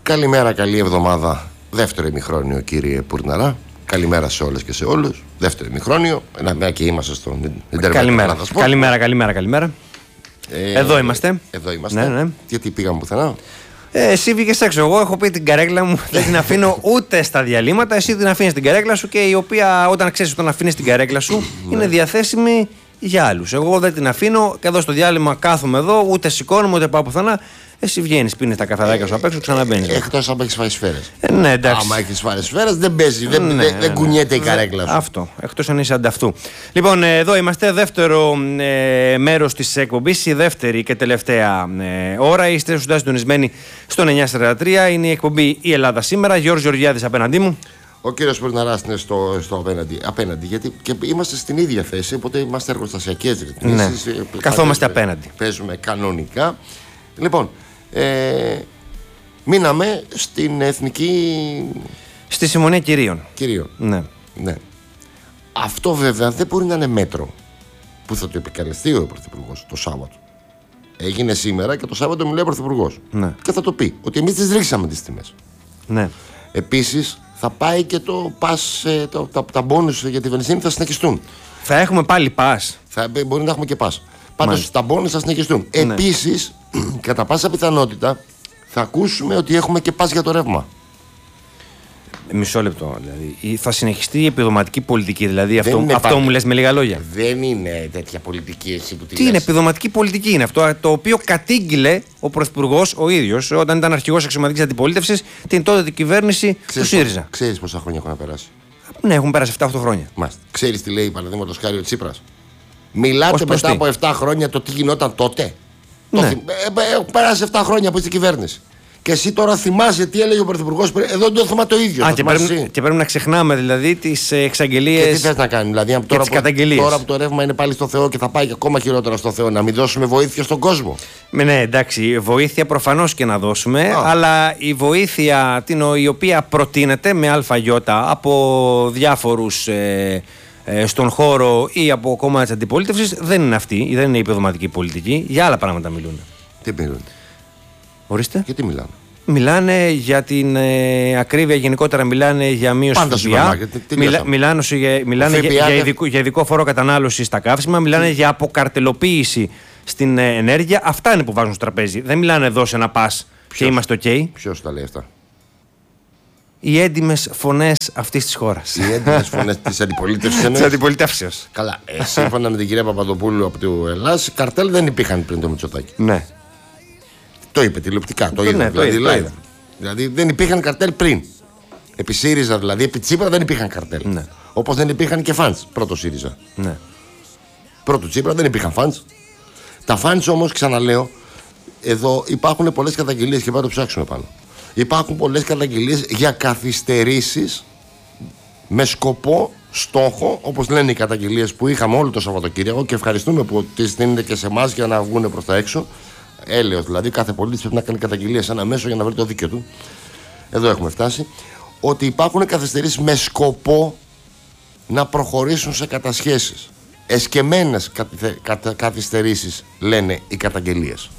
Καλημέρα, καλή εβδομάδα. Δεύτερο ημιχρόνιο, κύριε Πουρναρά. Καλημέρα σε όλες και σε όλους. Δεύτερο ημιχρόνιο. Μια και είμαστε στον Ιντερνετ. Καλημέρα. Εδώ είμαστε. Ναι. Γιατί πήγαμε πουθενά. Εσύ βγήκες έξω. Εγώ έχω πει την καρέκλα μου δεν την αφήνω ούτε στα διαλύματα. Εσύ την αφήνεις την καρέκλα σου και η οποία όταν ξέρεις όταν αφήνεις την καρέκλα σου είναι διαθέσιμη για άλλους. Εγώ δεν την αφήνω και εδώ στο διάλειμμα κάθομαι εδώ, ούτε σηκώνομαι ούτε πάω πουθενά. Εσύ βγαίνεις, πίνεις τα καφεδάκια σου απ' έξω, ξαναμπαίνεις. Εκτός αν έχεις φάει σφαίρες. Ναι, εντάξει. Άμα έχεις φάει σφαίρες, δεν παίζει, δεν κουνιέται η καρέκλα σου. Αυτό. Εκτός αν είσαι ανταυτού. Λοιπόν, εδώ είμαστε. Δεύτερο μέρος της εκπομπής, η δεύτερη και τελευταία ώρα. Είστε σωστά συντονισμένοι στον 943. Είναι η εκπομπή Η Ελλάδα Σήμερα. Γιώργος Γεωργιάδης απέναντί μου. Ο κύριος Πουρναράς είναι στο απέναντι, γιατί και είμαστε στην ίδια θέση, οπότε είμαστε εργοστασιακές ρυθμίσεις. Ναι. Καθόμαστε απέναντι. Παίζουμε κανονικά. Λοιπόν, μείναμε στην εθνική. Στη Συμφωνία Κυρίων. Ναι. Αυτό βέβαια δεν μπορεί να είναι μέτρο που θα το επικαλεστεί ο Πρωθυπουργός το Σάββατο. Έγινε σήμερα και το Σάββατο μιλάει ο Πρωθυπουργός. Ναι. Και θα το πει ότι εμείς τις ρίξαμε τις τιμές. Ναι. Επίσης θα πάει και το πας, τα μπόνους για τη βενζίνη θα συνεχιστούν. Θα έχουμε πάλι πας. Μπορεί να έχουμε και πας. Πάντως τα μπόνους θα συνεχιστούν. Ναι. Επίσης, κατά πάσα πιθανότητα, θα ακούσουμε ότι έχουμε και πας για το ρεύμα. Μισό λεπτό. Δηλαδή. Θα συνεχιστεί η επιδοματική πολιτική, δηλαδή αυτό μου λες με λίγα λόγια. Δεν είναι τέτοια πολιτική εσύ που Τι είναι, επιδοματική πολιτική είναι αυτό το οποίο κατήγγειλε ο Πρωθυπουργός ο ίδιος όταν ήταν αρχηγός αξιωματικής αντιπολίτευσης την τότε την κυβέρνηση του ΣΥΡΙΖΑ. Ξέρεις πόσα χρόνια έχουν περάσει? Ναι, έχουν περάσει 7-8 χρόνια. Μάλιστα. Ξέρεις τι λέει παραδείγματος χάρη ο Τσίπρας? Μιλάτε μετά από 7 χρόνια το τι γινόταν τότε. Ναι. Έχουν περάσει 7 χρόνια από την κυβέρνηση. Και εσύ τώρα θυμάσαι τι έλεγε ο Πρωθυπουργός πριν. Εδώ το θέμα το ίδιο. Και πρέπει να ξεχνάμε δηλαδή τις εξαγγελίες. Και τι θες να κάνει, δηλαδή τώρα που το ρεύμα είναι πάλι στο Θεό και θα πάει και ακόμα χειρότερα στο Θεό, να μην δώσουμε βοήθεια στον κόσμο? Ναι, εντάξει, βοήθεια προφανώς και να δώσουμε, αλλά η βοήθεια η οποία προτείνεται με αλφαγιώτα από διάφορους στον χώρο ή από κόμματα της αντιπολίτευσης δεν είναι αυτή, δεν είναι η επιδοματική πολιτική. Για άλλα πράγματα μιλούν. Τι μιλούν? Ορίστε. Γιατί μιλάνε? Μιλάνε για την ακρίβεια, γενικότερα μιλάνε για μείωση του ΦΠΑ. Μιλάνε για ειδικό φόρο κατανάλωση στα καύσιμα, μιλάνε για αποκαρτελοποίηση στην ενέργεια. Αυτά είναι που βάζουν στο τραπέζι. Δεν μιλάνε εδώ σε ένα πας και είμαστε OK. Ποιος τα λέει αυτά? Οι έντιμες φωνές αυτής της χώρας. Οι έντιμες φωνές της αντιπολίτευσης. Της αντιπολιτεύσεως. Καλά. Σύμφωνα με την κυρία Παπαδοπούλου από το Ελλάς, καρτέλ δεν υπήρχαν πριν το Μητσοτάκη. Ναι. Το είπε τηλεοπτικά, το είδα. Δηλαδή δεν υπήρχαν καρτέλ πριν. Επί ΣΥΡΙΖΑ δηλαδή, επί Τσίπρα δεν υπήρχαν καρτέλ. Ναι. Όπως δεν υπήρχαν και φαντς πρώτο ΣΥΡΙΖΑ. Ναι. Πρώτο Τσίπρα δεν υπήρχαν φαντς. Τα φαντς όμως, ξαναλέω, εδώ υπάρχουν πολλές καταγγελίες και πάμε το ψάξουμε πάνω. Υπάρχουν πολλές καταγγελίες για καθυστερήσεις με σκοπό, στόχο, όπως λένε οι καταγγελίες που είχαμε όλο το Σαββατοκύριακο και ευχαριστούμε που τις δίνετε και σε εμάς για να βγουν προς τα έξω. Έλεος δηλαδή, κάθε πολίτης πρέπει να κάνει καταγγελία σε ένα μέσο για να βρει το δίκαιο του. Εδώ έχουμε φτάσει. Ότι υπάρχουν καθυστερήσεις με σκοπό να προχωρήσουν σε κατασχέσεις. Εσκεμμένες καθυστερήσεις, λένε οι καταγγελίες.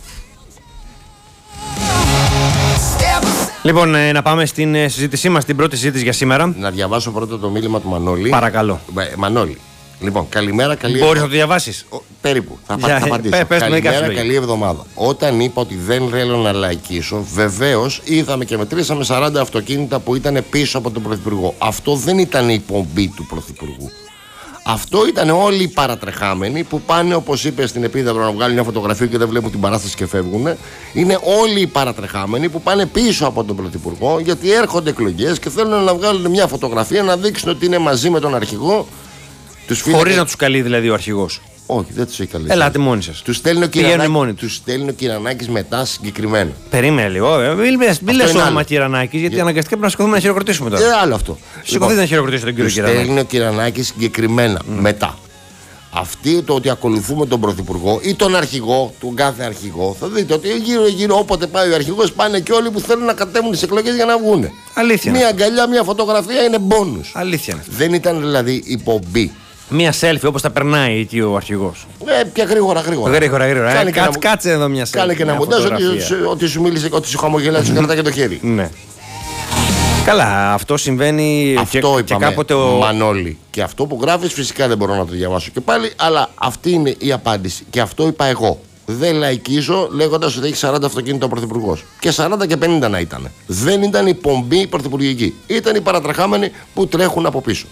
Λοιπόν, να πάμε στην συζήτησή μας, την πρώτη συζήτηση για σήμερα. Να διαβάσω πρώτα το μήνυμα του Μανώλη. Παρακαλώ. Μανώλη. Λοιπόν, καλημέρα, καλή εβδομάδα. Μπορείς να το διαβάσεις? Περίπου. Θα απαντήσω. Καλημέρα, καλή εβδομάδα. Όταν είπα ότι δεν θέλω να λαϊκίσω, βεβαίως είδαμε και μετρήσαμε 40 αυτοκίνητα που ήταν πίσω από τον Πρωθυπουργό. Αυτό δεν ήταν η πομπή του Πρωθυπουργού. Αυτό ήταν όλοι οι παρατρεχάμενοι που πάνε, όπως είπε στην Επίδαυρο, να βγάλουν μια φωτογραφία και δεν βλέπουν την παράσταση και φεύγουν. Είναι όλοι οι παρατρεχάμενοι που πάνε πίσω από τον Πρωθυπουργό γιατί έρχονται εκλογές και θέλουν να βγάλουν μια φωτογραφία να δείξουν ότι είναι μαζί με τον αρχηγό. Χωρίς να τους καλεί δηλαδή ο αρχηγός. Όχι, δεν τους έχει καλεί. Ελάτε μόνοι σας. Τους στέλνει ο Κυρανάκης μετά συγκεκριμένα. Περίμενε λίγο. Μην λες όνομα Κυρανάκης, γιατί αναγκαστικά πρέπει να σηκωθούμε να χειροκροτήσουμε τώρα. Άλλο αυτό. Σηκωθείτε να χειροκροτήσετε τον κύριο Κυρανάκη. Στέλνει ο Κυρανάκης συγκεκριμένα μετά. Αυτή το ότι ακολουθούμε τον Πρωθυπουργό ή τον αρχηγό, τον κάθε αρχηγό, θα δείτε ότι γύρω όποτε πάει ο αρχηγός πάνε και όλοι που θέλουν να κατέβουν τις εκλογές για να βγουν. Αλήθεια. Μια αγκαλιά, μια φωτογραφία είναι μπόνους. Αλήθεια. Δεν ήταν δηλαδή η πομπή Μία selfie όπως τα περνάει εκεί ο αρχηγός. Πια γρήγορα. Κάτσε εδώ μια selfie. Κάνε και ένα μοντάζ ότι σου μίλησε, ότι σου χαμογελάει, σου κρατάει και το χέρι. Ναι. Καλά, αυτό συμβαίνει και κάποτε Μανώλη. Και αυτό που γράφεις φυσικά δεν μπορώ να το διαβάσω και πάλι, αλλά αυτή είναι η απάντηση. Και αυτό είπα εγώ. Δεν λαϊκίζω λέγοντας ότι έχει 40 αυτοκίνητα ο Πρωθυπουργός. Και 40 και 50 να ήταν. Δεν ήταν η πομπή πρωθυπουργική. Ήταν οι παρατραχάμενοι που τρέχουν από πίσω.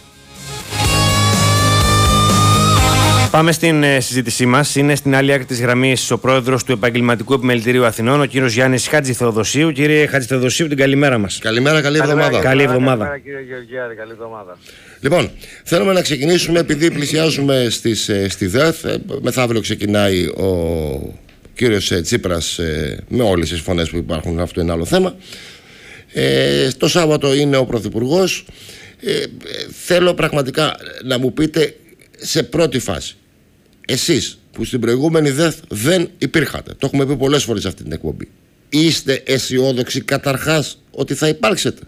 Πάμε στην συζήτησή μας. Είναι στην άλλη άκρη της γραμμής ο πρόεδρος του Επαγγελματικού Επιμελητηρίου Αθηνών, ο κύριος Γιάννης Χατζηθεοδοσίου. Κύριε Χατζηθεοδοσίου, την καλημέρα μας. Καλημέρα, καλή εβδομάδα. Καλή εβδομάδα. Καλημέρα, κύριε Γεωργιάδη, καλή εβδομάδα. Λοιπόν, θέλουμε να ξεκινήσουμε επειδή πλησιάζουμε στη ΔΕΘ. Μεθαύριο ξεκινάει ο κύριος Τσίπρας με όλες τις φωνές που υπάρχουν. Αυτό είναι άλλο θέμα. Το Σάββατο είναι ο Πρωθυπουργός. Θέλω πραγματικά να μου πείτε σε πρώτη φάση, εσείς που στην προηγούμενη ΔΕΘ δεν υπήρχατε, το έχουμε πει πολλές φορές αυτή την εκπομπή, είστε αισιόδοξοι καταρχάς ότι θα υπάρξετε?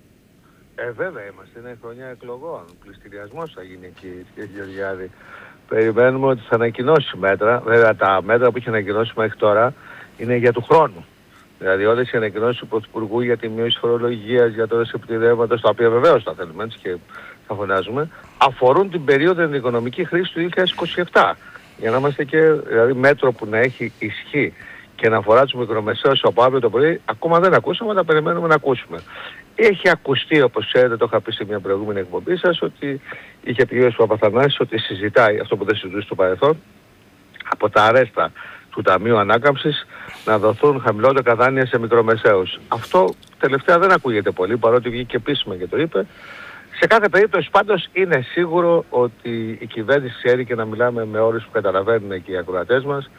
Βέβαια είμαστε, είναι χρονιά εκλογών, πληστηριασμός θα γίνει εκεί, κύριε Γεωργιάδη. Περιμένουμε ότι θα ανακοινώσει μέτρα. Βέβαια τα μέτρα που έχει ανακοινώσει μέχρι τώρα είναι για του χρόνου. Δηλαδή όλες οι ανακοινώσεις του Πρωθυπουργού για τη μείωση φορολογίας, για το ρεσεπτηρεύματος, τα οποία βεβαίως τα θέλουμε έτσι και θα φωνάζουμε, αφορούν την περίοδο οικονομική χρήση του 2027. Για να είμαστε και δηλαδή μέτρο που να έχει ισχύ και να αφορά τους μικρομεσαίους από αύριο το πρωί, ακόμα δεν ακούσαμε, αλλά περιμένουμε να ακούσουμε. Έχει ακουστεί, όπως ξέρετε, το είχα πει σε μια προηγούμενη εκπομπή σας, ότι είχε πει ο Παπαθανάσης ότι συζητάει αυτό που δεν συζητούσε στο παρελθόν, από τα αρέστα του Ταμείου Ανάκαμψης να δοθούν χαμηλότερα δάνεια σε μικρομεσαίους. Αυτό τελευταία δεν ακούγεται πολύ, παρότι βγήκε επίσημα και το είπε. Σε κάθε περίπτωση πάντως είναι σίγουρο ότι η κυβέρνηση ξέρει, και να μιλάμε με όρους που καταλαβαίνουν και οι ακροατές μας,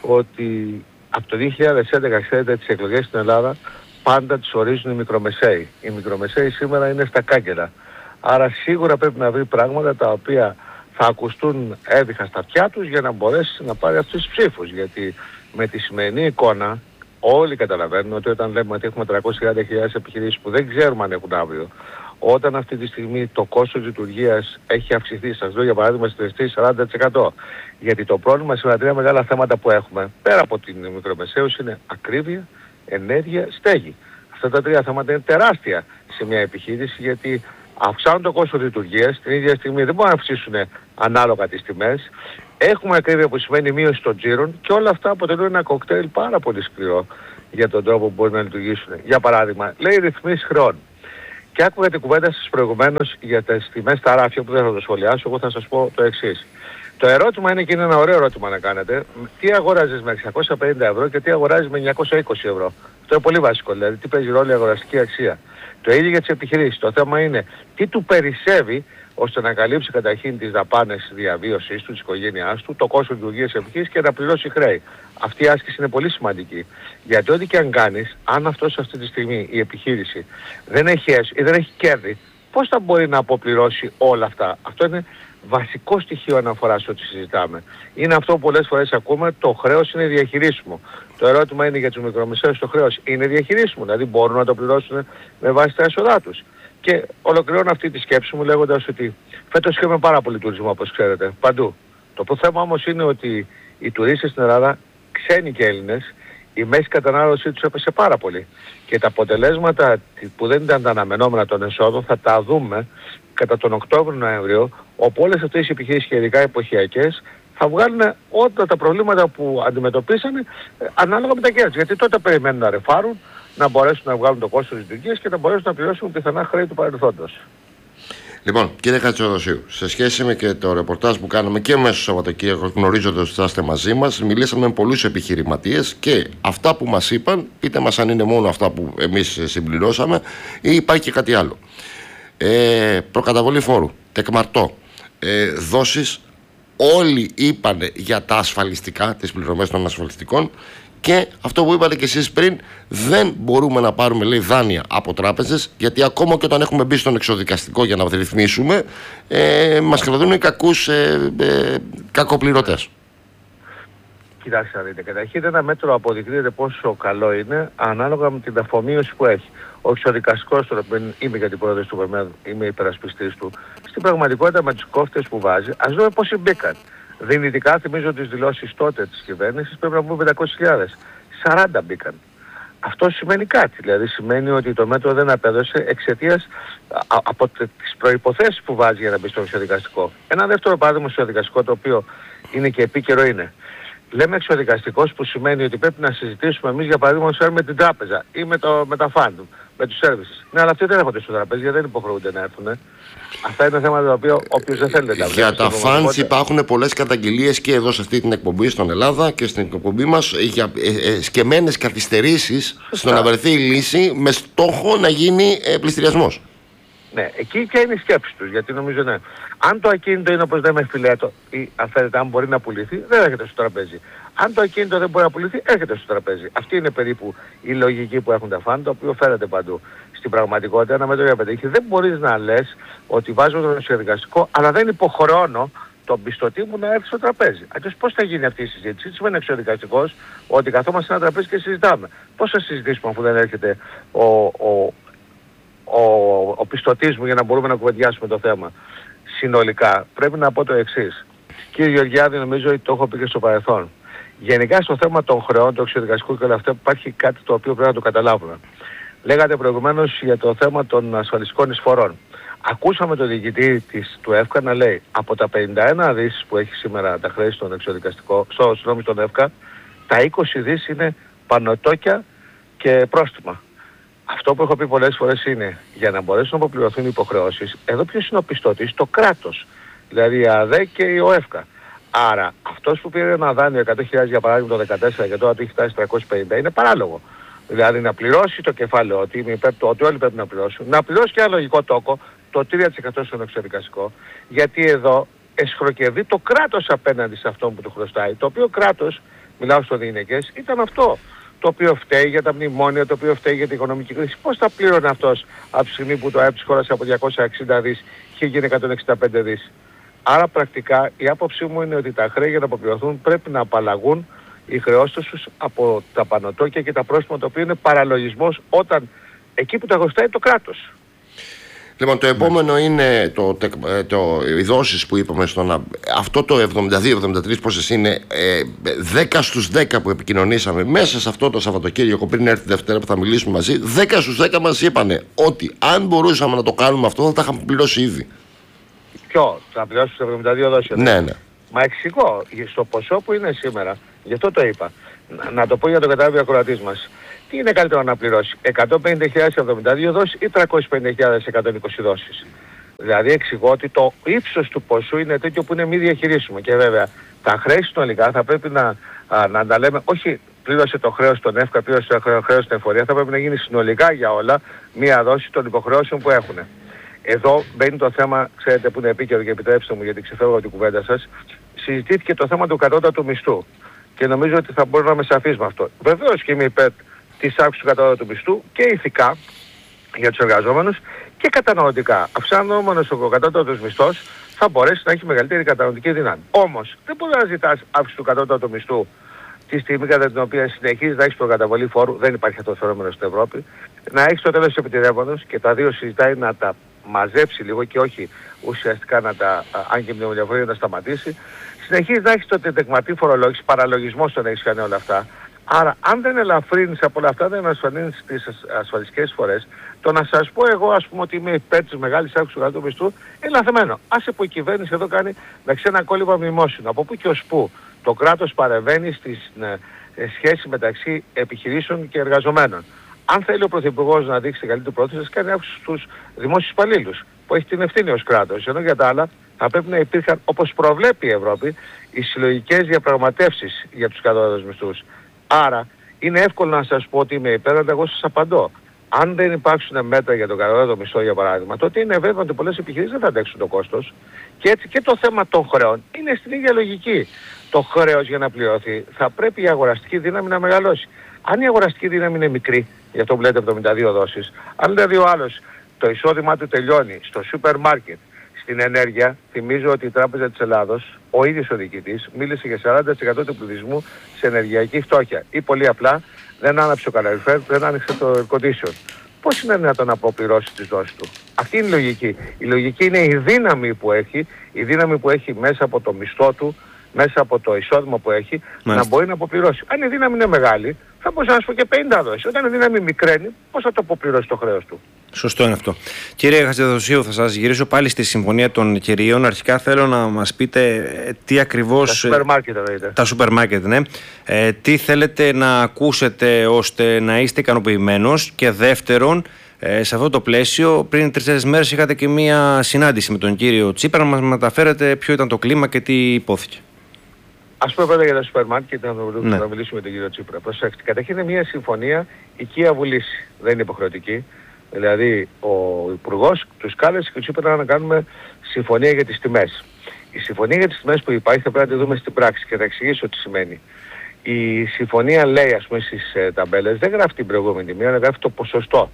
ότι από το 2011, ξέρετε, τις εκλογές στην Ελλάδα πάντα τις ορίζουν οι μικρομεσαίοι. Οι μικρομεσαίοι σήμερα είναι στα κάγκελα. Άρα σίγουρα πρέπει να βρει πράγματα τα οποία θα ακουστούν έβυχα στα αυτιά τους για να μπορέσει να πάρει αυτούς τους ψήφους. Γιατί με τη σημερινή εικόνα όλοι καταλαβαίνουν ότι όταν λέμε ότι έχουμε 330.000 επιχειρήσεις που δεν ξέρουμε αν έχουν αύριο, όταν αυτή τη στιγμή το κόστος λειτουργίας έχει αυξηθεί, σας λέω για παράδειγμα στη Ρεστή 40%. Γιατί το πρόβλημα σε τρία μεγάλα θέματα που έχουμε, πέρα από την μικρομεσαίους, είναι ακρίβεια, ενέργεια, στέγη. Αυτά τα τρία θέματα είναι τεράστια σε μια επιχείρηση, γιατί αυξάνουν το κόστος λειτουργίας, την ίδια στιγμή δεν μπορούν να αυξήσουν ανάλογα τις τιμές. Έχουμε ακρίβεια που σημαίνει μείωση των τζίρων και όλα αυτά αποτελούν ένα κοκτέιλ πάρα πολύ σκληρό για τον τρόπο που μπορεί να λειτουργήσουν. Για παράδειγμα, λέει ρυθμίσεις χρεών. Και άκουγα την κουβέντα σας προηγουμένως για τις τιμές στα ράφια που δεν θα το σχολιάσω, εγώ θα σας πω το εξής. Το ερώτημα είναι, και είναι ένα ωραίο ερώτημα να κάνετε, τι αγοράζεις με 650 ευρώ και τι αγοράζεις με 920 ευρώ. Αυτό είναι πολύ βασικό, δηλαδή τι παίζει ρόλο η αγοραστική αξία. Το ίδιο για τις επιχειρήσεις. Το θέμα είναι τι του περισσεύει ώστε να καλύψει καταρχήν τις δαπάνες διαβίωσης του, της οικογένειάς του, το κόστος λειτουργίας της επιχείρησης και να πληρώσει χρέη. Αυτή η άσκηση είναι πολύ σημαντική. Γιατί ό,τι και αν κάνεις, αν αυτός αυτή τη στιγμή η επιχείρηση δεν έχει έσοδα ή δεν έχει κέρδη, πώς θα μπορεί να αποπληρώσει όλα αυτά? Αυτό είναι βασικό στοιχείο αναφοράς ό,τι συζητάμε. Είναι αυτό που πολλές φορές ακούμε, το χρέος είναι διαχειρίσιμο. Το ερώτημα είναι για τους μικρομεσαίους, το χρέος είναι διαχειρίσιμο, δηλαδή μπορούν να το πληρώσουν με βάση τα έσοδά τους. Και ολοκληρώνω αυτή τη σκέψη μου λέγοντας ότι φέτος είχαμε πάρα πολύ τουρισμό, όπως ξέρετε, παντού. Το θέμα όμως είναι ότι οι τουρίστες στην Ελλάδα, ξένοι και Έλληνες, η μέση κατανάλωσή τους έπεσε πάρα πολύ. Και τα αποτελέσματα που δεν ήταν τα αναμενόμενα των εσόδων θα τα δούμε κατά τον Οκτώβριο-Νοέμβριο, όπου όλες αυτές οι επιχειρήσεις και ειδικά εποχιακές θα βγάλουν όλα τα προβλήματα που αντιμετωπίσανε ανάλογα με τα κέρδη. Γιατί τότε περιμένουν να ρεφάρουν, να μπορέσουν να βγάλουν το κόστος λειτουργίας και να μπορέσουν να πληρώσουν πιθανά χρέη του παρελθόντος. Λοιπόν, κύριε Χατζηθεοδοσίου, σε σχέση με και το ρεπορτάζ που κάναμε και μέσα στο Σαββατοκύριακο, γνωρίζοντας ότι θα είστε μαζί μας, μιλήσαμε με πολλούς επιχειρηματίες και αυτά που μας είπαν, πείτε μας αν είναι μόνο αυτά που εμείς συμπληρώσαμε ή υπάρχει και κάτι άλλο. Προκαταβολή φόρου, τεκμαρτό, δόσεις, όλοι είπανε για τα ασφαλιστικά, τις πληρωμές των ασφαλιστικών. Και αυτό που είπατε και εσείς πριν, δεν μπορούμε να πάρουμε, λέει, δάνεια από τράπεζες, γιατί ακόμα και όταν έχουμε μπει στον εξοδικαστικό για να ρυθμίσουμε, μας κρατούν κακούς κακοπληρωτές. Κοιτάξτε να δείτε, καταρχήν ένα μέτρο αποδεικνύεται πόσο καλό είναι ανάλογα με την αφομοίωση που έχει. Ο εξοδικαστικός, τώρα που είμαι για την πρόεδρος του ΒΕΜΕΔ, είμαι υπερασπιστής του, στην πραγματικότητα με τις κόφτες που βάζει, ας δούμε πόσοι μπήκαν. Δυνητικά θυμίζω τις δηλώσεις τότε της κυβέρνησης, πρέπει να πούμε 500.000. 40 μπήκαν. Αυτό σημαίνει κάτι, δηλαδή σημαίνει ότι το μέτρο δεν απέδωσε εξαιτίας από τις προϋποθέσεις που βάζει για να μπει στο εξοδικαστικό. Ένα δεύτερο παράδειγμα στο εξοδικαστικό, το οποίο είναι και επίκαιρο, είναι: λέμε εξοδικαστικός, που σημαίνει ότι πρέπει να συζητήσουμε εμείς για παράδειγμα με την τράπεζα ή με τα φαντ, με τους services. Ναι, αλλά αυτοί δεν έρχονται στο τραπέζι γιατί δεν υποχρεούνται να έρθουν. Αυτά είναι θέματα τα οποία όποιος δεν θέλει να τα βλέπει. Για τα funds υπάρχουν πολλές καταγγελίες και εδώ σε αυτή την εκπομπή στην Ελλάδα και στην εκπομπή μας για σκεμμένες καθυστερήσεις στο να βρεθεί η λύση με στόχο να γίνει πληστηριασμός. Ναι, εκεί και είναι η σκέψη τους, γιατί νομίζω ναι. Αν το ακίνητο είναι όπως λέμε φιλέτο ή αν θέλετε αν μπορεί να πουληθεί, δεν έρχεται στο τραπέζι. Αν το ακίνητο δεν μπορεί να πουληθεί, έρχεται στο τραπέζι. Αυτή είναι περίπου η λογική που έχουν τα φαν, το οποίο φέρεται παντού. Στην πραγματικότητα, ένα μέτρο για πετύχει, δεν μπορείς να λες ότι βάζω τον εξοδικαστικό, αλλά δεν υποχρεώνω τον πιστωτή μου να έρθει στο τραπέζι. Αλλιώς πώς θα γίνει αυτή η συζήτηση? Τι σημαίνει εξοδικαστικός? Ότι καθόμαστε σε ένα τραπέζι και συζητάμε. Πώς θα συζητήσουμε αφού δεν έρχεται ο πιστωτής μου για να μπορούμε να κουβεντιάσουμε το θέμα? Συνολικά πρέπει να πω το εξής. Κύριε Γεωργιάδη, νομίζω ότι το έχω πει και στο παρελθόν. Γενικά στο θέμα των χρεών, του εξοδικαστικού και όλα αυτά, υπάρχει κάτι το οποίο πρέπει να το καταλάβουμε. Λέγατε προηγουμένως για το θέμα των ασφαλιστικών εισφορών. Ακούσαμε τον διοικητή του ΕΦΚΑ να λέει από τα 51 δις που έχει σήμερα τα χρέη στον εξοδικαστικό, στον ΕΦΚΑ, τα 20 δις είναι πανωτόκια και πρόστιμα. Αυτό που έχω πει πολλές φορές είναι, για να μπορέσουν να αποπληρωθούν οι υποχρεώσεις, εδώ ποιος είναι ο πιστώτης? Το κράτος. Δηλαδή η ΑΔΕ και η ΟΕΦΚΑ. Άρα αυτός που πήρε ένα δάνειο 100.000 για παράδειγμα το 2014 και τώρα το έχει φτάσει 350 είναι παράλογο. Δηλαδή να πληρώσει το κεφάλαιο, ότι όλοι πρέπει να πληρώσουν, να πληρώσει και ένα λογικό τόκο, το 3% στον εξοδικαστικό, γιατί εδώ εσχροκερδεί το κράτος απέναντι σε αυτόν που του χρωστάει. Το οποίο κράτος, μιλάω στο διηνεκές, ήταν αυτό το οποίο φταίει για τα μνημόνια, το οποίο φταίει για την οικονομική κρίση. Πώς θα πλήρωνε αυτός από τη στιγμή που το ΑΕΠ της χώρας από 260 δις είχε γίνει 165 δις? Άρα πρακτικά η άποψή μου είναι ότι τα χρέη για να αποπληρωθούν πρέπει να απαλλαγούν οι χρεώσεις τους από τα πανωτόκια και τα πρόστιμα, το οποίο είναι παραλογισμός όταν εκεί που τα χρωστάει το κράτος. Λοιπόν, το επόμενο είναι οι δόσεις που είπαμε αυτό το 72-73 πόσες είναι, 10 στους 10 που επικοινωνήσαμε μέσα σε αυτό το Σαββατοκύριακο πριν έρθει τη Δευτέρα που θα μιλήσουμε μαζί, 10 στους 10 μας είπανε ότι αν μπορούσαμε να το κάνουμε αυτό θα τα είχαμε πληρώσει ήδη. Ποιο? Θα πληρώσει τους 72 δόσεις? Ναι, ναι. Μα εξηγώ, στο ποσό που είναι σήμερα, γι' αυτό το είπα, να το πω για το κατάλαβει ο ακροατής μας. Τι είναι καλύτερο να πληρώσει, 150.072 δόσεις ή 350.120 δόσεις? Δηλαδή εξηγώ ότι το ύψος του ποσού είναι τέτοιο που είναι μη διαχειρίσιμο. Και βέβαια τα χρέη συνολικά θα πρέπει να τα λέμε, όχι πλήρωσε το χρέος στον ΕΦΚΑ, πλήρωσε το χρέος στην εφορία, θα πρέπει να γίνει συνολικά για όλα μία δόση των υποχρεώσεων που έχουν. Εδώ μπαίνει το θέμα, ξέρετε που είναι επίκαιρο και επιτρέψτε μου γιατί ξεφεύγω από την κουβέντα σας, συζητήθηκε το θέμα του κατώτατου μισθού. Και νομίζω ότι θα μπορούμε να με σαφείς με αυτό. Βεβαίως και είμαι υπέρ της αύξησης του κατώτατου μισθού και ηθικά για τους εργαζόμενους και κατανοητικά. Αυξανόμενος ο κατώτατος μισθός θα μπορέσει να έχει μεγαλύτερη κατανοητική δύναμη. Όμως δεν μπορεί να ζητάς αύξηση του κατώτατου μισθού τη στιγμή κατά την οποία συνεχίζεις να έχεις προκαταβολή φόρου, δεν υπάρχει αυτό το φαινόμενο στην Ευρώπη, να έχεις το τέλος του επιτηρεύοντος και τα δύο συζητάει να τα μαζέψει λίγο και όχι ουσιαστικά να τα, αν και μνημονιαφορία να σταματήσει. Συνεχίζεις να έχεις το τετεκματή φορολόγηση, παραλογισμός το να έχεις κάνει όλα αυτά. Άρα αν δεν ελαφρύνεις από όλα αυτά, δεν ασφαλίνεις τις ασφαλιστικές φορές, το να σας πω εγώ ας πούμε ότι είμαι υπέρ της μεγάλης αύξησης του κατώτατου μισθού είναι λαθεμένο. Άσε που η κυβέρνηση εδώ κάνει ένα κόλλημα μνημόσυνο. Από πού και ως πού το κράτος παρεμβαίνει στη σχέση μεταξύ επιχειρήσεων και εργαζομένων. Αν θέλει ο Πρωθυπουργός να δείξει καλύτερη πρόθεση, θα κάνει αύξηση στους δημόσιους υπαλλήλους, που έχει την ευθύνη ως κράτος. Ενώ για τα άλλα θα πρέπει να υπήρχαν, όπως προβλέπει η Ευρώπη, οι συλλογικές διαπραγματεύσεις για τους κατώτατους μισθούς. Άρα είναι εύκολο να σας πω ότι είμαι υπέρ, αλλά εγώ σας απαντώ. Αν δεν υπάρξουν μέτρα για τον κατώτατο μισθό, για παράδειγμα, τότε είναι βέβαιο ότι πολλές επιχειρήσεις δεν θα αντέξουν το κόστος. Και έτσι και το θέμα των χρεών είναι στην ίδια λογική. Το χρέος για να πληρωθεί θα πρέπει η αγοραστική δύναμη να μεγαλώσει. Αν η αγοραστική δύναμη είναι μικρή, για αυτό που λέτε 72 δόσεις, αν δηλαδή ο άλλος το εισόδημά του τελειώνει στο σούπερ μάρκετ, στην στην ενέργεια, θυμίζω ότι η Τράπεζα της Ελλάδος, ο ίδιος ο διοικητής, μίλησε για 40% του πληθυσμού σε ενεργειακή φτώχεια. Ή πολύ απλά, δεν άναψε ο καλαριφέρ, δεν άνοιξε το air condition. Πώς είναι δυνατόν να αποπληρώσει τις δόσεις του? Αυτή είναι η λογική. Η λογική είναι η δύναμη που έχει μέσα από το μισθό του, μέσα από το εισόδημα που έχει, να μπορεί να αποπληρώσει. Αν η δύναμη είναι μεγάλη, θα μπορούσε να σου πω και 50 δόσεις. Όταν η δύναμη μικραίνει, πώς θα το αποπληρώσει το χρέος του? Σωστό είναι αυτό. Κύριε Χατζηδοσίου, θα σας γυρίσω πάλι στη Συμφωνία των Κυρίων. Αρχικά θέλω να μας πείτε τι ακριβώς... Τα σούπερ μάρκετ εννοείται. Τα σούπερ μάρκετ, ναι. Τι θέλετε να ακούσετε ώστε να είστε ικανοποιημένος, και δεύτερον, σε αυτό το πλαίσιο, πριν 3-4 μέρες είχατε και μία συνάντηση με τον κύριο Τσίπρα, να μας μεταφέρετε ποιο ήταν το κλίμα και τι υπόθηκε. Ας πούμε πρώτα για τα σούπερ μάρκετ και να μιλήσουμε με τον κύριο Τσίπρα. Προσέξτε, καταρχήν είναι μια συμφωνία οικία βουλήση. Δεν είναι υποχρεωτική. Δηλαδή ο Υπουργός τους κάλεσε και τους είπε να κάνουμε συμφωνία για τις τιμές. Η συμφωνία για τις τιμές που υπάρχει θα πρέπει να τη δούμε στην πράξη και θα εξηγήσω τι σημαίνει. Η συμφωνία λέει, ας πούμε, στις ταμπέλες, δεν γράφει την προηγούμενη τιμή, αλλά γράφει το ποσοστό.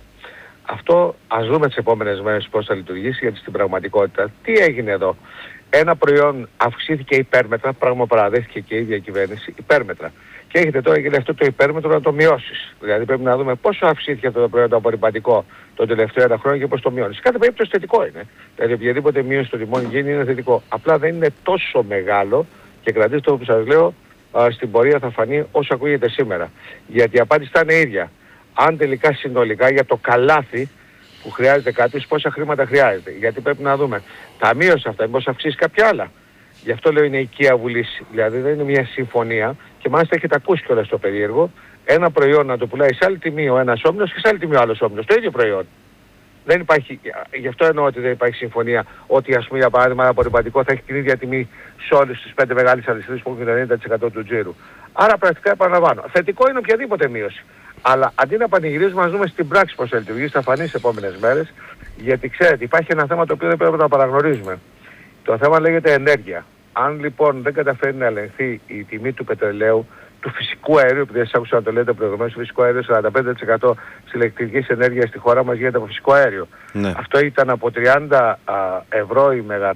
Αυτό ας δούμε τις επόμενες μέρες πώς θα λειτουργήσει, γιατί στην πραγματικότητα τι έγινε εδώ? Ένα προϊόν αυξήθηκε υπέρμετρα, πράγμα που παραδέχθηκε και η ίδια κυβέρνηση, υπέρμετρα. Και έχετε τώρα και αυτό το υπέρμετρο να το μειώσεις. Δηλαδή πρέπει να δούμε πόσο αυξήθηκε αυτό το προϊόν το απορριπαντικό το τελευταίο 1 χρόνο και πώς το μειώνεις. Κάθε περίπτωση θετικό είναι. Δηλαδή οποιαδήποτε μείωση των τιμών γίνει είναι θετικό. Απλά δεν είναι τόσο μεγάλο και κρατήστε το που σας λέω, στην πορεία θα φανεί όσο ακούγεται σήμερα. Γιατί η απάντηση θα είναι ίδια. Αν τελικά συνολικά για το καλάθι που χρειάζεται κάποιος, πόσα χρήματα χρειάζεται. Γιατί πρέπει να δούμε. Τα μείωσε αυτά, μήπως αυξήσει κάποια άλλα. Γι' αυτό λέω είναι οικία βουλήση. Δηλαδή δεν είναι μια συμφωνία και μάλιστα έχετε ακούσει κιόλας το περίεργο. Ένα προϊόν να το πουλάει σε άλλη τιμή ο ένας όμιλος και σε άλλη τιμή ο άλλος όμιλος. Το ίδιο προϊόν. Δεν υπάρχει, γι' αυτό εννοώ ότι δεν υπάρχει συμφωνία ότι, ας πούμε, για παράδειγμα ένα απορριπαντικό θα έχει την ίδια τιμή σε όλες τις 5 μεγάλες αλυσίδες που έχουν 90% του τζίρου. Άρα πρακτικά επαναλαμβάνω. Θετικό είναι οποιαδήποτε μείωση. Αλλά αντί να πανηγυρίζουμε, ας δούμε στην πράξη πώς θα λειτουργήσει, θα φανεί στις επόμενες μέρες. Γιατί ξέρετε, υπάρχει ένα θέμα το οποίο δεν πρέπει να παραγνωρίζουμε. Το θέμα λέγεται ενέργεια. Αν λοιπόν δεν καταφέρει να ελεγχθεί η τιμή του πετρελαίου, του φυσικού αερίου, επειδή σας άκουσα να το λέτε προηγουμένως, το φυσικό αέριο 45% της ηλεκτρικής ενέργειας στη χώρα μας γίνεται από φυσικό αέριο. Ναι. Αυτό ήταν από 30 ευρώ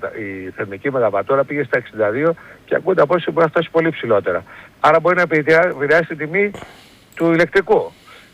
η θερμική μεγαβατόρα, πήγε στα 62 και ακούτε από όσο μπορεί να φτάσει πολύ ψηλότερα. Άρα μπορεί να επηρεάσει την τιμή του ηλεκτρικού.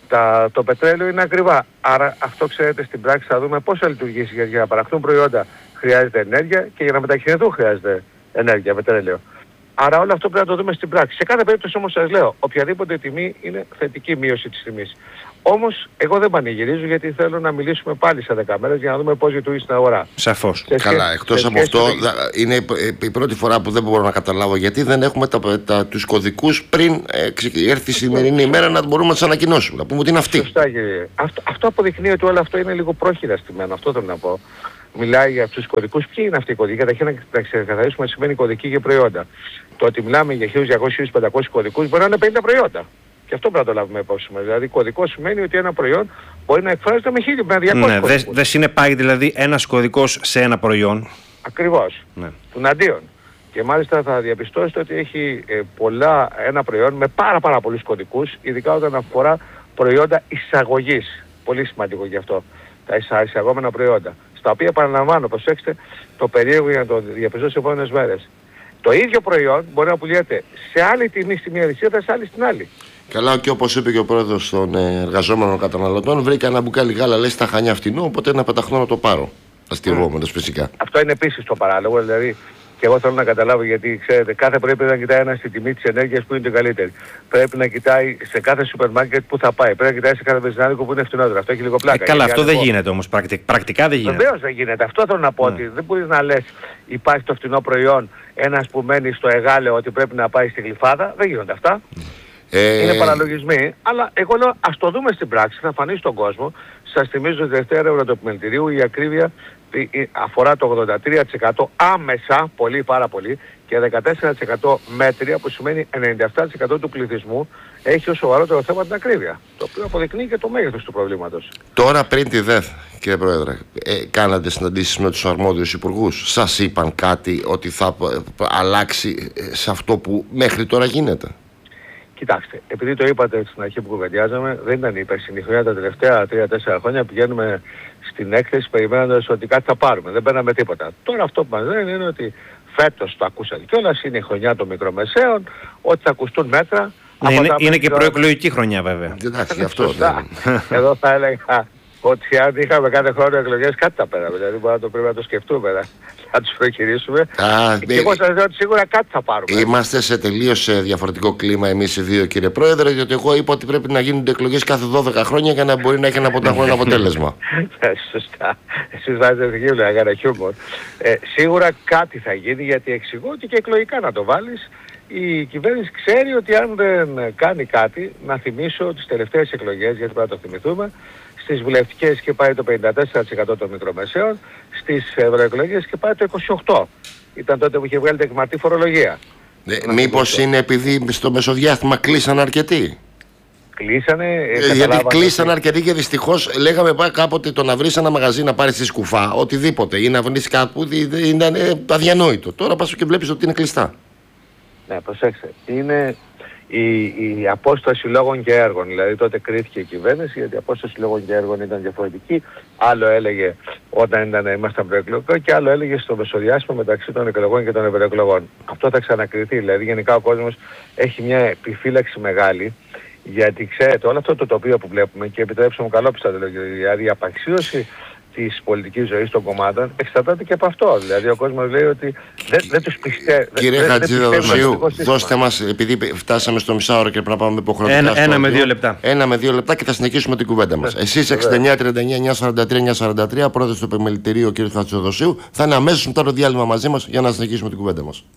Το πετρέλαιο είναι ακριβά. Άρα αυτό ξέρετε στην πράξη θα δούμε πώς θα λειτουργήσει. Γιατί για να παραχθούν προϊόντα χρειάζεται ενέργεια και για να μετακινηθούν χρειάζεται ενέργεια, πετρέλαιο. Άρα όλο αυτό πρέπει να το δούμε στην πράξη. Σε κάθε περίπτωση όμως σας λέω, οποιαδήποτε τιμή είναι θετική μείωση της τιμής. Όμως εγώ δεν πανηγυρίζω γιατί θέλω να μιλήσουμε πάλι σε 10 μέρες για να δούμε πώς λειτουργεί στην αγορά. Σαφώς. Καλά, εκτός από αυτό είναι η πρώτη φορά που δεν μπορώ να καταλάβω γιατί δεν έχουμε τους κωδικούς πριν έρθει η σημερινή ημέρα να μπορούμε να τους ανακοινώσουμε. Να πούμε ότι είναι αυτή. Σωστά, κύριε. Αυτό αποδεικνύει ότι όλο αυτό είναι λίγο πρόχειρα στημένο. Αυτό θέλω να πω. Μιλάει για αυτούς τους κωδικούς. Ποιοι είναι αυτοί οι κωδικοί? Καταρχήν να ξεκαθαρίσουμε τι σημαίνει κωδική για προϊόντα. Το ότι μιλάμε για 1.200-1.500 κωδικούς μπορεί να είναι 50 προϊόντα. Και αυτό πρέπει να το λάβουμε υπόψη μας. Δηλαδή κωδικό σημαίνει ότι ένα προϊόν μπορεί να εκφράζεται με 1.200. Ναι, δεν συνεπάγει δηλαδή ένας κωδικός σε ένα προϊόν. Ακριβώς. Ναι. Τουναντίον. Και μάλιστα θα διαπιστώσετε ότι έχει ένα προϊόν με πάρα πολλούς κωδικούς, ειδικά όταν αφορά προϊόντα εισαγωγής. Πολύ σημαντικό γι' αυτό. Τα εισαγόμενα προϊόντα. Στα οποία επαναλαμβάνω, προσέξτε το περίεργο για να το διαπιστώσω σε επόμενες μέρες. Το ίδιο προϊόν μπορεί να πουλιέται σε άλλη τιμή στη μία αλυσίδα, σε άλλη στην άλλη. Καλά, και όπως είπε και ο πρόεδρος των εργαζόμενων καταναλωτών, βρήκα ένα μπουκάλι γάλα, λέει, στα Χανιά φτηνό, οπότε να πεταχθώ να το πάρω. Αστειευόμενος φυσικά. Αυτό είναι επίσης το παράλογο, δηλαδή. Και εγώ θέλω να καταλάβω γιατί ξέρετε, κάθε πρέπει να κοιτάει ένα στη τιμή της ενέργειας που είναι το καλύτερη. Πρέπει να κοιτάει σε κάθε σούπερ μάρκετ που θα πάει. Πρέπει να κοιτάει σε κάθε βενζινάδικο που είναι φτηνότερο. Αυτό έχει λίγο πλάκα. Καλά, αυτό δεν γίνεται όμως. Πρακτικά δεν γίνεται. Βεβαίως δεν γίνεται. Αυτό θέλω να πω ότι δεν μπορείς να λες υπάρχει το φτηνό προϊόν, ένας που μένει στο Εγάλεο ότι πρέπει να πάει στη Γλυφάδα. Δεν γίνονται αυτά. Είναι παραλογισμοί. Αλλά εγώ λέω ας το δούμε στην πράξη, θα φανεί στον κόσμο. Σας θυμίζω ότι Δευτέρα Ευρωδοπιμελητηρίου η ακρίβεια αφορά το 83% άμεσα, πάρα πολύ, και 14% μέτρια, που σημαίνει 97% του πληθυσμού έχει ως σοβαρότερο θέμα την ακρίβεια. Το οποίο αποδεικνύει και το μέγεθος του προβλήματος. Τώρα πριν τη ΔΕΘ, κύριε Πρόεδρε, κάνατε συναντήσεις με τους αρμόδιους υπουργούς? Σας είπαν κάτι ότι θα αλλάξει σε αυτό που μέχρι τώρα γίνεται? Κοιτάξτε, επειδή το είπατε στην αρχή που κουβεντιάζαμε, δεν ήταν η περσινή χρονιά, τα τελευταία 3-4 χρόνια πηγαίνουμε στην έκθεση περιμένοντας ότι κάτι θα πάρουμε. Δεν παίρναμε τίποτα. Τώρα αυτό που μας λένε είναι ότι φέτος το ακούσατε κιόλας, είναι η χρονιά των μικρομεσαίων, ότι θα ακουστούν μέτρα. Είναι και προεκλογική χρονιά βέβαια. Εντάξει, γι' αυτό. Εδώ θα έλεγα ότι αν είχαμε κάθε χρόνο εκλογές κάτι θα πέραμε. Δηλαδή πρέπει να το σκεφτούμε, να τους προκυρήσουμε. Και εγώ σας λέω ότι σίγουρα κάτι θα πάρουμε. Είμαστε σε τελείως διαφορετικό κλίμα εμείς οι δύο, κύριε Πρόεδρε, γιατί εγώ είπα ότι πρέπει να γίνονται εκλογές κάθε 12 χρόνια για να μπορεί να έχει ένα αποτέλεσμα. Σωστά. Εσείς βάζετε γύρω για ένα χιούμορ. Σίγουρα κάτι θα γίνει, γιατί εξηγώ ότι και εκλογικά να το βάλεις. Η κυβέρνηση ξέρει ότι αν δεν κάνει κάτι, να θυμίσω τις τελευταίες εκλογές, γιατί πρέπει να το θυμηθούμε, στις βουλευτικές και πάει το 54% των μικρομεσαίων, στις ευρωεκλογές και πάει το 28%. Ήταν τότε που είχε βγάλει τεκμαρτή φορολογία. Μήπως είναι επειδή στο μεσοδιάστημα κλείσαν αρκετοί? Κλείσανε. Γιατί κλείσαν αρκετοί και δυστυχώς λέγαμε κάποτε το να βρεις ένα μαγαζί να πάρεις τη σκουφά, οτιδήποτε, ή να βρεις κάπου, ήταν αδιανόητο. Τώρα πας και βλέπεις ότι είναι κλειστά. Ναι, προσέξτε. Είναι η απόσταση λόγων και έργων. Δηλαδή τότε κρίθηκε η κυβέρνηση, γιατί η απόσταση λόγων και έργων ήταν διαφορετική. Άλλο έλεγε όταν ήμασταν προεκλογικό και άλλο έλεγε στο μεσοδιάστημα μεταξύ των εκλογών και των ευρωεκλογών. Αυτό θα ξανακριθεί. Δηλαδή γενικά ο κόσμος έχει μια επιφύλαξη μεγάλη. Γιατί ξέρετε, όλο αυτό το τοπίο που βλέπουμε, και επιτρέψτε μου καλόπιστα το λέω, δηλαδή η απαξίωση της πολιτικής ζωής των κομμάτων εξαρτάται και από αυτό. Δηλαδή ο κόσμος λέει ότι δεν τους πιστεύει. Κύριε Χατζηδοδοσίου, δώστε μας, επειδή φτάσαμε στο μισάωρο και πρέπει να πάμε υποχρεωτικά. Ένα με 2 λεπτά. Ένα με 2 λεπτά και θα συνεχίσουμε την κουβέντα μας. Εσείς 69-39-943-943, πρόεδρος του Επιμελητηρίου, κύριε Χατζηδοδοσίου, θα είναι αμέσως μετά το διάλειμμα μαζί μας για να συνεχίσουμε την κουβέντα μας.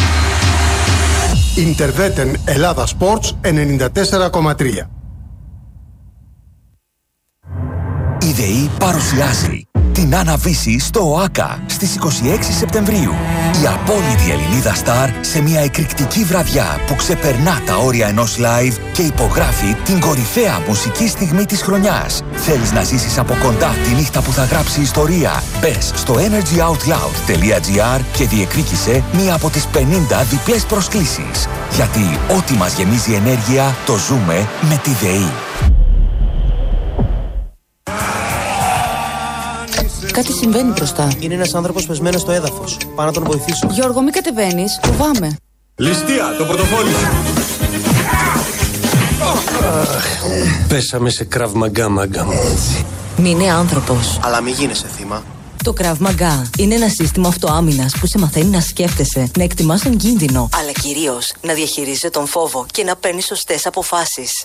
Ιντερβέτεν Ελλάδα Sports 94,3. Η ΔΕΗ παρουσιάζει την αναβίση στο ΟΑΚΑ στις 26 Σεπτεμβρίου. Η απόλυτη Ελληνίδα στάρ σε μια εκρηκτική βραδιά που ξεπερνά τα όρια ενός live και υπογράφει την κορυφαία μουσική στιγμή της χρονιάς. Θέλεις να ζήσεις από κοντά τη νύχτα που θα γράψει ιστορία? Μπες στο energyoutloud.gr και διεκδίκησε μία από τις 50 διπλές προσκλήσεις. Γιατί ό,τι μας γεμίζει ενέργεια το ζούμε με τη ΔΕΗ. Κάτι συμβαίνει μπροστά. Είναι ένας άνθρωπος πεσμένος στο έδαφος. Πάω να τον βοηθήσω. Γιώργο, μην κατεβαίνεις. Φοβάμαι. Ληστεία, το πορτοφόλι σου. Πέσαμε σε Krav Maga, μάγκα μου. Μην είναι άνθρωπος. Αλλά μην γίνεσαι θύμα. Το Krav Maga είναι ένα σύστημα αυτοάμυνας που σε μαθαίνει να σκέφτεσαι, να εκτιμάς τον κίνδυνο, αλλά κυρίως να διαχειρίζεσαι τον φόβο και να παίρνεις σωστές αποφάσεις.